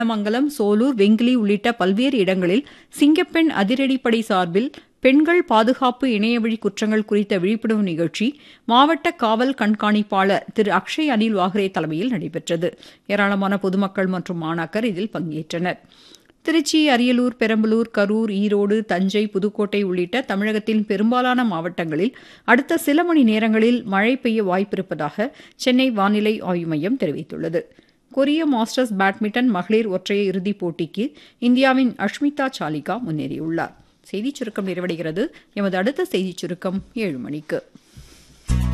மங்கலம், சோலூர், வெங்கிலி உள்ளிட்ட பல்வேறு இடங்களில் சிங்கப்பெண் அதிரடிப்படை சார்பில் பெண்கள் பாதுகாப்பு இணையவழி குற்றங்கள் குறித்த விழிப்புணர்வு நிகழ்ச்சி மாவட்ட காவல் கண்காணிப்பாளர் திரு அக்ஷய் அனில் வாகரே தலைமையில் நடைபெற்றது. ஏராளமான பொதுமக்கள் மற்றும் மாணாக்கர் இதில் பங்கேற்றனர். திருச்சி, அரியலூர், பெரம்பலூர், கரூர், ஈரோடு, தஞ்சை, புதுக்கோட்டை உள்ளிட்ட தமிழகத்தின் பெரும்பாலான மாவட்டங்களில் அடுத்த சில மணி நேரங்களில் மழை பெய்ய வாய்ப்பிருப்பதாக சென்னை வானிலை ஆய்வு மையம் தெரிவித்துள்ளது. கொரிய மாஸ்டர்ஸ் பேட்மிண்டன் மகளிர் ஒற்றையர் இறுதிப் போட்டிக்கு இந்தியாவின் அஷ்மிதா சாலிகா முன்னேறியுள்ளார். செய்திச் சுருக்கம் நிறைவடைகிறது. எமது அடுத்த செய்திச் சுருக்கம் 7 மணிக்கு.